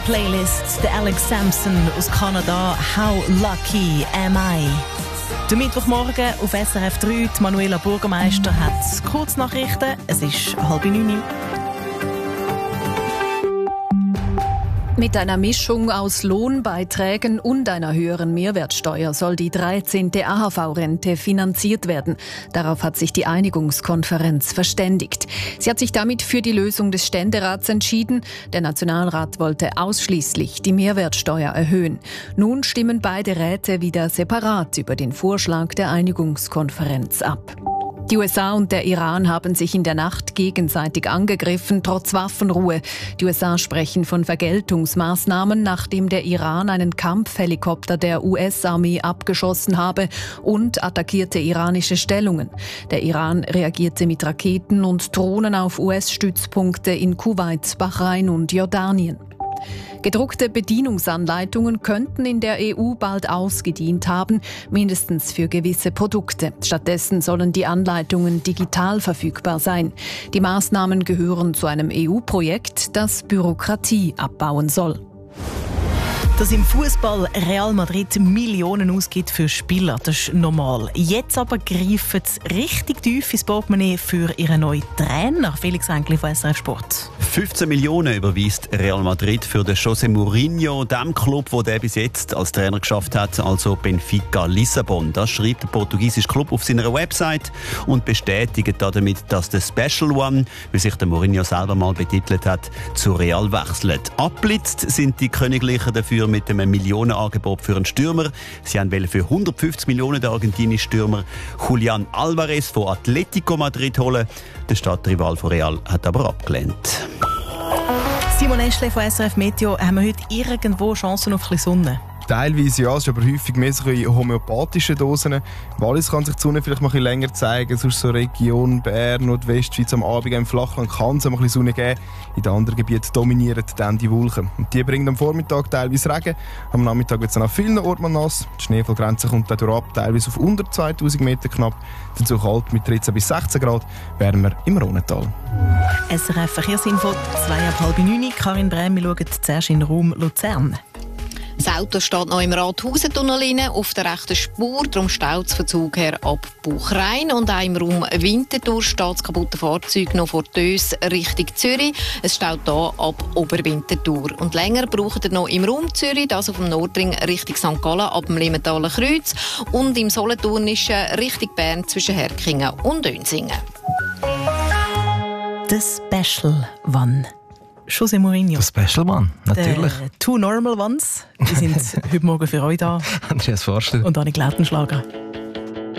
Playlist, der Alex Sampson aus Kanada, «How Lucky Am I?». Der Mittwochmorgen auf SRF 3, die Manuela Bürgermeister hat Kurznachrichten. Es ist 8:30. Mit einer Mischung aus Lohnbeiträgen und einer höheren Mehrwertsteuer soll die 13. AHV-Rente finanziert werden. Darauf hat sich die Einigungskonferenz verständigt. Sie hat sich damit für die Lösung des Ständerats entschieden. Der Nationalrat wollte ausschließlich die Mehrwertsteuer erhöhen. Nun stimmen beide Räte wieder separat über den Vorschlag der Einigungskonferenz ab. Die USA und der Iran haben sich in der Nacht gegenseitig angegriffen, trotz Waffenruhe. Die USA sprechen von Vergeltungsmaßnahmen, nachdem der Iran einen Kampfhelikopter der US-Armee abgeschossen habe und attackierte iranische Stellungen. Der Iran reagierte mit Raketen und Drohnen auf US-Stützpunkte in Kuwait, Bahrain und Jordanien. Gedruckte Bedienungsanleitungen könnten in der EU bald ausgedient haben, mindestens für gewisse Produkte. Stattdessen sollen die Anleitungen digital verfügbar sein. Die Maßnahmen gehören zu einem EU-Projekt, das Bürokratie abbauen soll. Dass im Fußball Real Madrid Millionen ausgibt für Spieler, das ist normal. Jetzt aber greifen sie richtig tief ins Portemonnaie für ihren neuen Trainer, Felix Engli von SRF Sport. 15 Millionen überweist Real Madrid für den José Mourinho, dem Club, der bis jetzt als Trainer geschafft hat, also Benfica Lissabon. Das schreibt der portugiesische Club auf seiner Website und bestätigt damit, dass der Special One, wie sich der Mourinho selber mal betitelt hat, zu Real wechselt. Abblitzt sind die Königlichen dafür mit einem Millionenangebot für einen Stürmer. Sie wollten für 150 Millionen den argentinischen Stürmer Julián Álvarez von Atlético Madrid holen. Der Stadtrival von Real hat aber abgelehnt. Simon Eschle von SRF Meteo, haben wir heute irgendwo Chancen auf ein bisschen Sonne? Teilweise ja, es ist aber häufig mehr so in homöopathischen Dosen. Wallis kann sich die Sonne vielleicht mal ein bisschen länger zeigen, sonst so Region Bern, Nordwestschweiz am Abend im Flachland kann es mal ein bisschen Sonne geben. In den anderen Gebieten dominieren dann die Wolken. Und die bringen am Vormittag teilweise Regen, am Nachmittag wird es dann an vielen Orten mal nass. Die Schneefallgrenze kommt dadurch ab, teilweise auf unter 2000 Meter knapp. Dazu kalt mit 13 bis 16 Grad, wärmer im Rhonental. SRF Verkehrsinfo, 8:30. Karin Brehm, wir schauen zuerst in den Raum Luzern. Das Auto steht noch im Rathausentunnel auf der rechten Spur, darum staut es von Zug her ab Buchrein. Und auch im Raum Winterthur steht das kaputte Fahrzeug noch vor Dös Richtung Zürich. Es staut hier ab Oberwinterthur. Und länger braucht ihr noch im Raum Zürich, das auf dem Nordring Richtung St. Gallen ab dem Limentaler Kreuz und im Solothurnischen Richtung Bern zwischen Herkingen und Önsingen. The Special One. José Mourinho. Der Special One, natürlich. Die Two Normal Ones, die sind heute Morgen für euch da. Kannst du dir das vorstellen? Und Annik Lautenschlager.